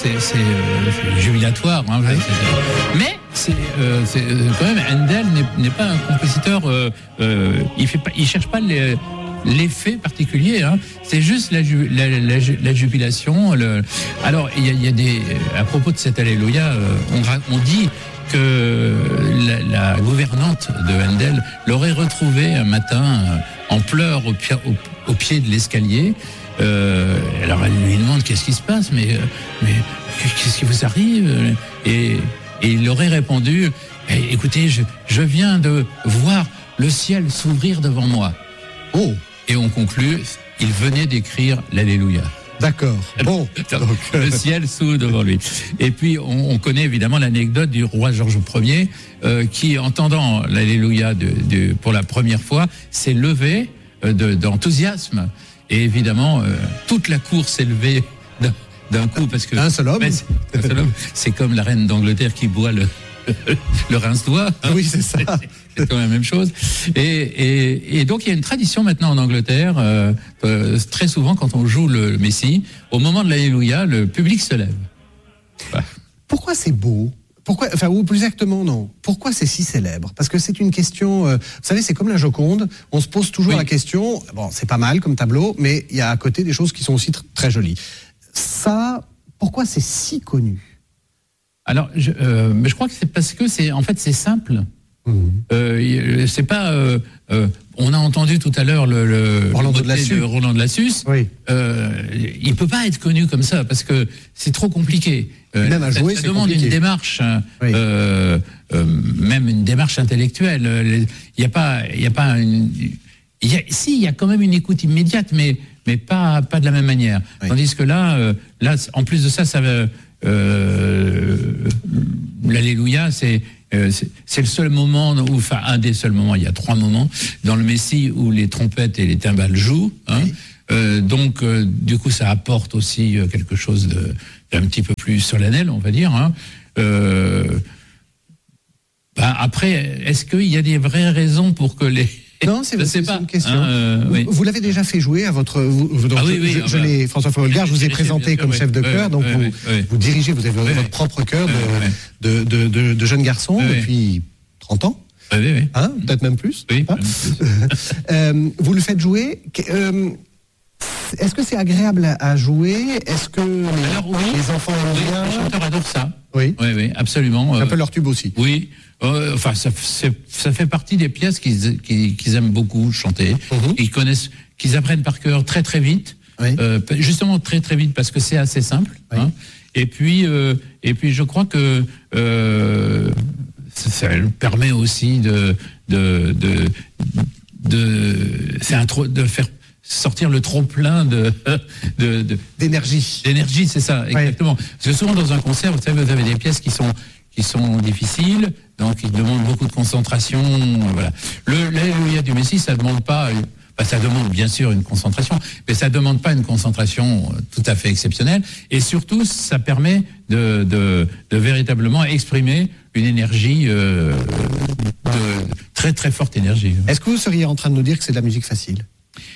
c'est jubilatoire. Hein, oui. Mais c'est quand même, Handel n'est pas un compositeur. Il cherche pas l'effet particulier. Hein. C'est juste la jubilation. Alors il y a des à propos de cet Alléluia, on dit que la gouvernante de Handel l'aurait retrouvé un matin en pleurs au pied de l'escalier. Alors elle lui demande qu'est-ce qui se passe, mais qu'est-ce qui vous arrive, et il aurait répondu écoutez, je viens de voir le ciel s'ouvrir devant moi. Oh. Et on conclut, il venait d'écrire l'Alléluia. D'accord. Bon. Donc, le ciel s'ouvre devant lui. Et puis, on connaît évidemment l'anecdote du roi Georges Ier, qui, entendant l'Alléluia pour la première fois, s'est levé d'enthousiasme. Et évidemment, toute la cour s'est levée d'un coup, parce que... Un seul homme. C'est comme la reine d'Angleterre qui boit le rince-doigt. Oui, c'est ça. C'est quand même la même chose. Et donc, il y a une tradition maintenant en Angleterre, très souvent, quand on joue le Messie, au moment de l'Alléluia, le public se lève. Voilà. Pourquoi c'est beau ? Ou plus exactement, non. Pourquoi c'est si célèbre ? Parce que c'est une question... vous savez, c'est comme la Joconde. On se pose toujours la question... Bon, c'est pas mal comme tableau, mais il y a à côté des choses qui sont aussi très jolies. Ça, pourquoi c'est si connu ? Alors, mais je crois que c'est parce que c'est simple. C'est pas. On a entendu tout à l'heure le Roland de Lassus. Oui. Il peut pas être connu comme ça parce que c'est trop compliqué. Même à jouer, ça demande une démarche, même une démarche intellectuelle. Il y a pas une. Il y a quand même une écoute immédiate, mais pas de la même manière. Oui. Tandis que là, en plus de ça va. L'Alléluia, c'est le seul moment, un des seuls moments, il y a 3 moments dans le Messie où les trompettes et les timbales jouent. Hein. Oui. Donc, du coup, ça apporte aussi quelque chose d'un petit peu plus solennel, on va dire. Hein. Après, est-ce qu'il y a des vraies raisons pour que les... Non, c'est une question. Oui. Vous l'avez déjà fait jouer à votre... François Favolgard, je vous ai présenté comme chef de chœur, donc vous dirigez, vous avez votre propre chœur de jeunes garçons depuis 30 ans. Oui. Hein, peut-être même plus. Oui. Vous le faites jouer. Est-ce que c'est agréable à jouer ? Est-ce que les enfants aiment bien ? Les chanteurs adorent ça. Oui, absolument. C'est un peu leur tube aussi. Oui. Ça fait partie des pièces qu'ils aiment beaucoup chanter. Qu'ils apprennent par cœur très très vite. Oui. Justement très très vite parce que c'est assez simple. Oui. Hein. Et puis je crois que ça permet aussi de faire sortir le trop-plein d'énergie. D'énergie, c'est ça, exactement. Parce que souvent dans un concert, vous savez, vous avez des pièces qui sont difficiles, donc ils demandent beaucoup de concentration. Voilà. L'Alléluia du Messie, ça demande pas. Ça demande bien sûr une concentration, mais ça demande pas une concentration tout à fait exceptionnelle. Et surtout, ça permet de véritablement exprimer une énergie, de très très forte énergie. Est-ce que vous seriez en train de nous dire que c'est de la musique facile ?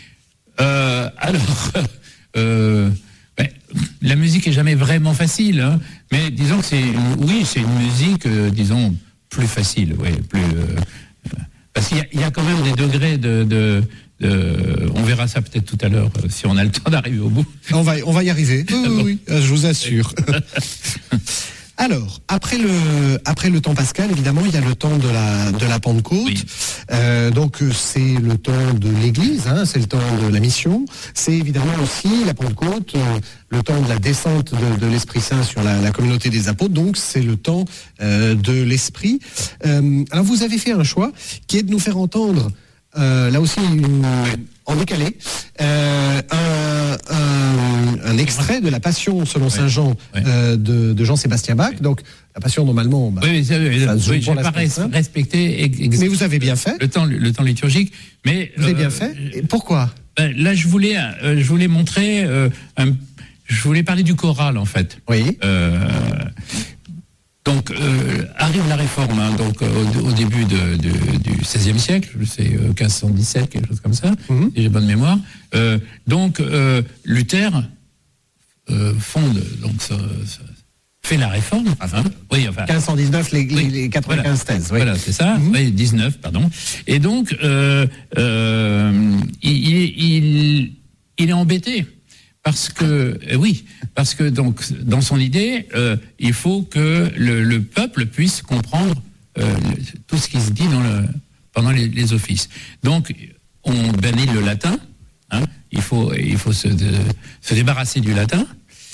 La musique est jamais vraiment facile, hein, mais disons que c'est une musique, disons, plus facile, parce qu'il y a quand même des degrés on verra ça peut-être tout à l'heure si on a le temps d'arriver au bout. On va y arriver. Oui, je vous assure. Alors, après le temps pascal, évidemment, il y a le temps de la Pentecôte. Oui. Donc, c'est le temps de l'Église, hein, c'est le temps de la mission. C'est évidemment aussi la Pentecôte, le temps de la descente de l'Esprit Saint sur la communauté des apôtres. Donc, c'est le temps de l'Esprit. Alors, vous avez fait un choix qui est de nous faire entendre, là aussi, en décalé, un extrait de la Passion selon Saint Jean de Jean-Sébastien Bach. Donc la Passion normalement. Je n'ai pas respecté. Mais vous avez bien fait le temps liturgique. Mais vous avez bien fait. Et pourquoi ? Là, je voulais montrer. Je voulais parler du choral en fait. Oui. Donc arrive la Réforme, hein, donc au début du XVIe siècle, c'est 1517, quelque chose comme ça, si j'ai bonne mémoire. Donc Luther fonde donc fait la réforme. Oui, enfin 1519, les 95 thèses. Oui. Voilà, c'est ça. Oui, 19, pardon. Et donc il est embêté. Parce que donc dans son idée, il faut que le peuple puisse comprendre tout ce qui se dit pendant les offices. Donc on bannit le latin. Hein, il faut se débarrasser du latin.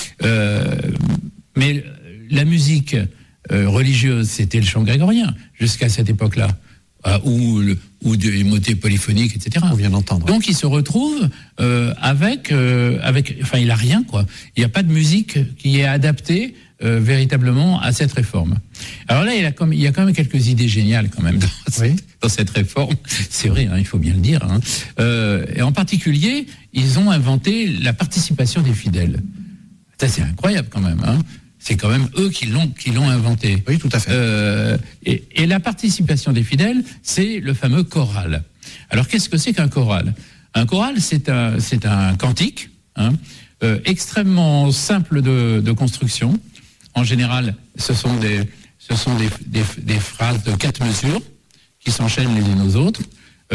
Mais la musique religieuse, c'était le chant grégorien jusqu'à cette époque-là. Ou des motets polyphoniques, etc. On vient d'entendre. Donc il se retrouve avec, enfin il a rien quoi. Il n'y a pas de musique qui est adaptée véritablement à cette réforme. Alors là il y a quand même quelques idées géniales quand même dans cette réforme. C'est vrai, hein, il faut bien le dire. Hein. Et en particulier, ils ont inventé la participation des fidèles. Ça c'est incroyable quand même. Hein. C'est quand même eux qui l'ont inventé. Oui, tout à fait. Et la participation des fidèles, c'est le fameux choral. Alors, qu'est-ce que c'est qu'un choral ? Un choral, c'est un cantique, hein, extrêmement simple de construction. En général, ce sont des phrases de 4 mesures qui s'enchaînent les unes aux autres,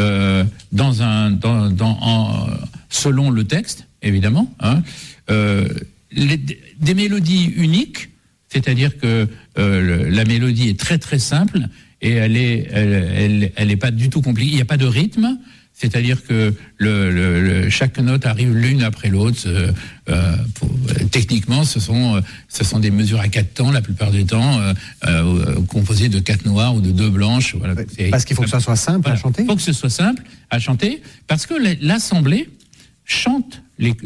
selon le texte, évidemment. Hein, des mélodies uniques, c'est-à-dire que la mélodie est très très simple et elle est pas du tout compliquée. Il n'y a pas de rythme, c'est-à-dire que chaque note arrive l'une après l'autre. Techniquement, ce sont des mesures à 4 temps la plupart du temps, composées de 4 noires ou de 2 blanches. Voilà. Parce qu'il faut que ça soit simple à chanter. Il faut que ce soit simple à chanter parce que l'assemblée chante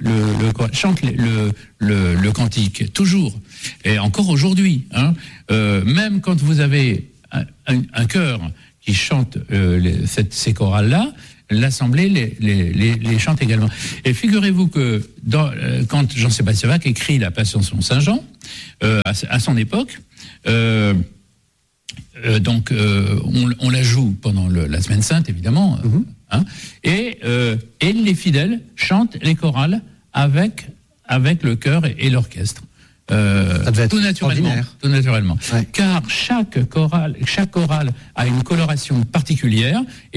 le cantique, toujours. Et encore aujourd'hui. Hein, même quand vous avez un chœur qui chante ces chorales-là, l'Assemblée les chante également. Et figurez-vous que quand Jean-Sébastien Bach écrit la Passion selon Saint Jean, à son époque, donc on la joue pendant la Semaine Sainte, évidemment, hein, et les fidèles chantent les chorales avec le chœur et l'orchestre. Tout naturellement. Ouais. Car chaque chorale a une coloration particulière,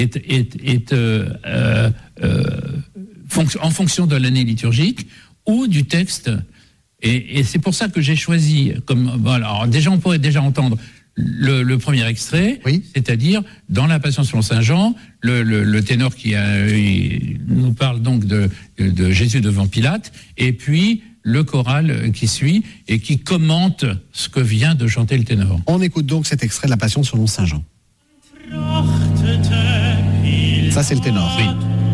en fonction de l'année liturgique ou du texte. Et c'est pour ça que j'ai choisi alors déjà on pourrait déjà entendre le premier extrait, c'est-à-dire dans la Passion selon Saint Jean, le ténor il nous parle donc de Jésus devant Pilate, et puis le choral qui suit et qui commente ce que vient de chanter le ténor. On écoute donc cet extrait de la Passion selon Saint Jean. Ça c'est le ténor. Oui.